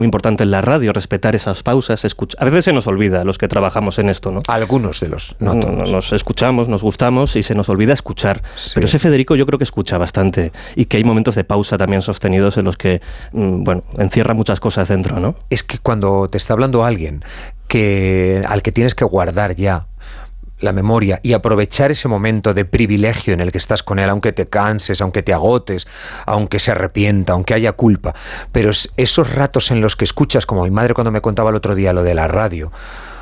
muy importante en la radio, respetar esas pausas, escuchar. A veces se nos olvida, los que trabajamos en esto, ¿no? Algunos de los, no todos. Nos escuchamos, nos gustamos y se nos olvida escuchar. Sí. Pero ese Federico yo creo que escucha bastante y que hay momentos de pausa también sostenidos en los que, encierra muchas cosas dentro, ¿no? Es que cuando te está hablando alguien al que tienes que guardar ya la memoria y aprovechar ese momento de privilegio en el que estás con él, aunque te canses, aunque te agotes, aunque se arrepienta, aunque haya culpa, pero esos ratos en los que escuchas, como mi madre cuando me contaba el otro día lo de la radio,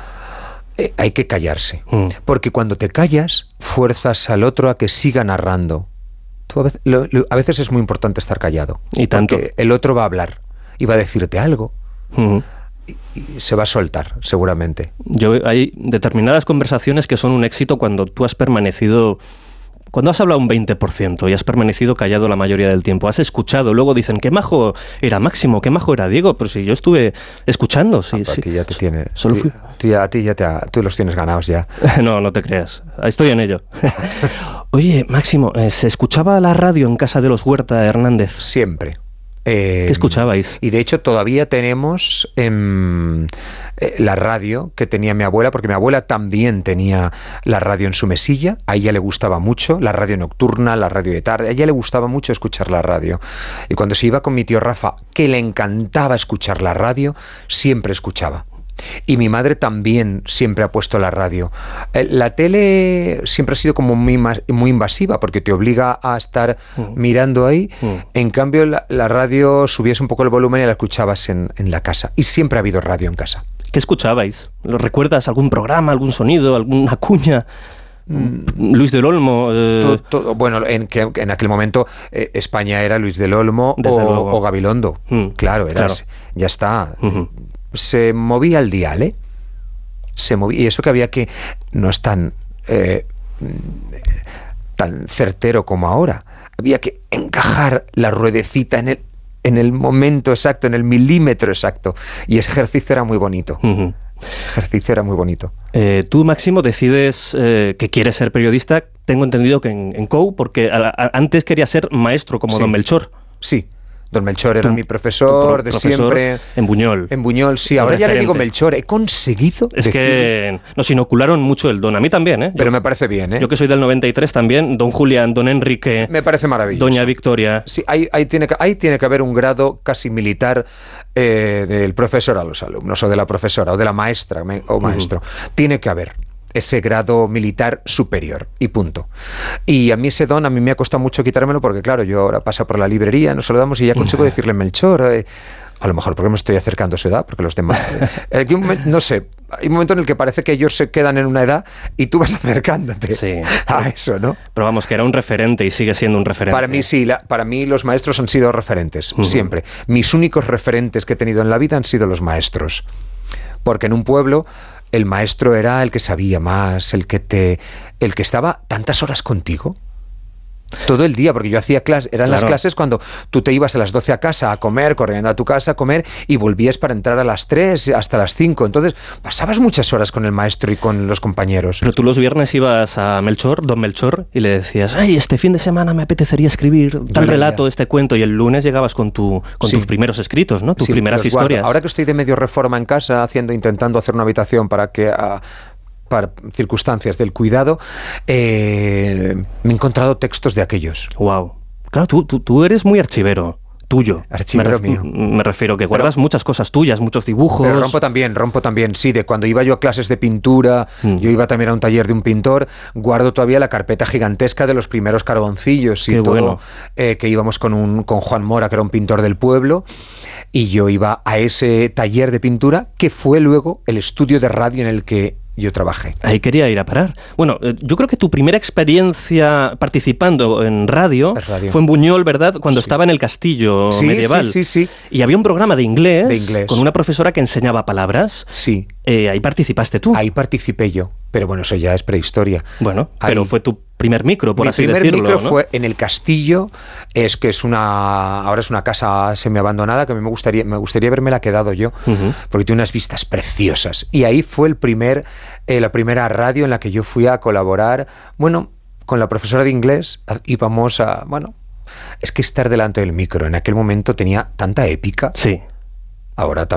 hay que callarse, porque cuando te callas fuerzas al otro a que siga narrando. A veces es muy importante estar callado, y tanto, porque el otro va a hablar y va a decirte algo. Y se va a soltar, seguramente. Hay determinadas conversaciones que son un éxito cuando tú has permanecido... Cuando has hablado un 20% y has permanecido callado la mayoría del tiempo, has escuchado, luego dicen, qué majo era Máximo, qué majo era Diego, pero si yo estuve escuchando. Sí, a ti ya te tiene... Tú los tienes ganados ya. No te creas, estoy en ello. Oye, Máximo, ¿se escuchaba la radio en casa de los Huerta Hernández? Siempre. ¿Qué escuchabais? Y de hecho todavía tenemos la radio que tenía mi abuela, porque mi abuela también tenía la radio en su mesilla. A ella le gustaba mucho la radio nocturna, la radio de tarde. A ella le gustaba mucho escuchar la radio. Y cuando se iba con mi tío Rafa, que le encantaba escuchar la radio, siempre escuchaba. Y mi madre también siempre ha puesto la radio. La tele siempre ha sido como muy invasiva, porque te obliga a estar mirando ahí. En cambio, la radio, subías un poco el volumen y la escuchabas en la casa. Y siempre ha habido radio en casa. ¿Qué escuchabais? ¿Lo recuerdas? ¿Algún programa, algún sonido, alguna cuña? Luis del Olmo. Bueno, en aquel momento España era Luis del Olmo o Gabilondo. Claro, ya está. Se movía el dial, ¿eh? Se movía, y eso que había que... No es tan certero como ahora. Había que encajar la ruedecita en el momento exacto, en el milímetro exacto. Y ese ejercicio era muy bonito. Ese ejercicio era muy bonito. Tú, Máximo, decides que quieres ser periodista, tengo entendido que en COU, porque antes querías ser maestro como Don Melchor. Sí. Don Melchor era mi profesor de siempre. En Buñol. En Buñol, sí. Ahora ya le digo Melchor. He conseguido que nos inocularon mucho el don. A mí también, ¿eh? Pero me parece bien, ¿eh? Yo que soy del 93 también. Don Julián, Don Enrique. Me parece maravilloso. Doña Victoria. Sí, ahí tiene que haber un grado casi militar del profesor a los alumnos, o de la profesora, o de la maestra o maestro. Tiene que haber ese grado militar superior, y punto. Y a mí ese don, a mí me ha costado mucho quitármelo, porque claro, yo ahora paso por la librería, nos saludamos y ya consigo decirle Melchor, a lo mejor porque me estoy acercando a su edad, porque los demás... no sé, hay un momento en el que parece que ellos se quedan en una edad y tú vas acercándote a eso, ¿no? Pero vamos, que era un referente y sigue siendo un referente. Para mí sí, para mí los maestros han sido referentes, siempre. Mis únicos referentes que he tenido en la vida han sido los maestros. Porque en un pueblo... el maestro era el que sabía más, el que estaba tantas horas contigo. Todo el día, porque yo hacía clases, eran las clases cuando tú te ibas a las 12 a casa a comer, corriendo a tu casa a comer, y volvías para entrar a las 3 hasta las 5. Entonces, pasabas muchas horas con el maestro y con los compañeros. Pero tú los viernes ibas a Melchor, Don Melchor, y le decías, ay, este fin de semana me apetecería escribir tal relato, este cuento, y el lunes llegabas con tus primeros escritos, ¿no? Tus primeras historias. Ahora que estoy de medio reforma en casa, intentando hacer una habitación para circunstancias del cuidado, me he encontrado textos de aquellos. Wow. Claro, tú eres muy archivero. Tuyo. Archivero mío. Me refiero que guardas muchas cosas tuyas, muchos dibujos. Pero rompo también. Sí, de cuando iba yo a clases de pintura, yo iba también a un taller de un pintor, guardo todavía la carpeta gigantesca de los primeros carboncillos y todo, bueno. Que íbamos con Juan Mora, que era un pintor del pueblo, y yo iba a ese taller de pintura, que fue luego el estudio de radio en el que yo trabajé. Ahí quería ir a parar. Bueno, yo creo que tu primera experiencia participando en radio fue en Buñol, ¿verdad? Cuando estaba en el castillo medieval. Sí. Y había un programa de inglés con una profesora que enseñaba palabras. Sí. Ahí participaste tú. Ahí participé yo. Pero bueno, eso ya es prehistoria. Bueno, pero fue tu primer micro, por así decirlo. Mi primer micro, ¿no? Fue en el castillo, ahora es una casa semiabandonada, que a mí me gustaría habermela quedado yo, porque tiene unas vistas preciosas. Y ahí fue la primera radio en la que yo fui a colaborar, con la profesora de inglés, íbamos es que estar delante del micro en aquel momento tenía tanta épica. Sí. Ahora también.